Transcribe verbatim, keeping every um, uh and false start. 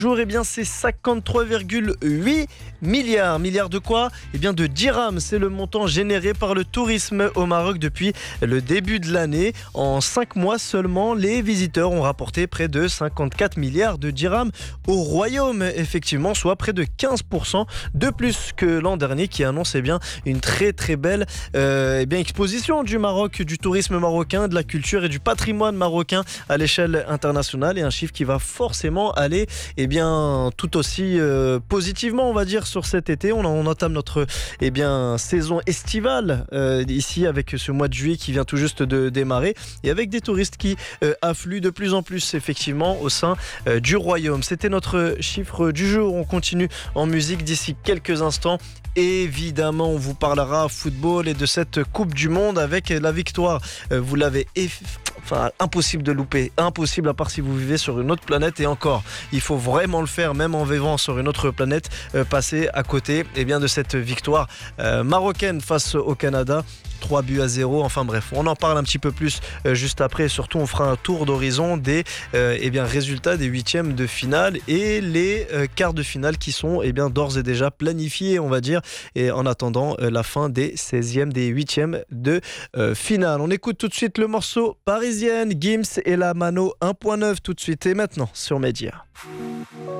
Jour, eh bien, c'est cinquante-trois virgule huit milliards. Milliards de quoi? Eh bien, de dirhams. C'est le montant généré par le tourisme au Maroc depuis le début de l'année. En cinq mois seulement, les visiteurs ont rapporté près de cinquante-quatre milliards de dirhams au Royaume, effectivement, soit près de quinze pour cent de plus que l'an dernier, qui annonce eh bien, une très très belle euh, eh bien, exposition du Maroc, du tourisme marocain, de la culture et du patrimoine marocain à l'échelle internationale, et un chiffre qui va forcément aller eh bien, tout aussi euh, positivement, on va dire, sur cet été. On, on entame notre eh bien, saison estivale euh, ici avec ce mois de juillet qui vient tout juste de démarrer, et avec des touristes qui euh, affluent de plus en plus effectivement au sein euh, du Royaume. C'était notre chiffre du jour. On continue en musique d'ici quelques instants. Évidemment, on vous parlera football et de cette Coupe du Monde avec la victoire. Euh, vous l'avez eff... enfin, impossible de louper, impossible à part si vous vivez sur une autre planète, et encore, il faut vraiment le faire, même en vivant sur une autre planète, euh, passer à côté eh bien, de cette victoire euh, marocaine face au Canada. trois buts à zéro, enfin bref, on en parle un petit peu plus euh, juste après. Surtout, on fera un tour d'horizon des euh, eh bien, résultats des huitièmes de finale et les euh, quarts de finale qui sont eh bien, d'ores et déjà planifiés, on va dire, et en attendant euh, la fin des seizièmes, des huitièmes de euh, finale. On écoute tout de suite le morceau Parisienne, Gims et la Mano un point neuf tout de suite et maintenant sur Média.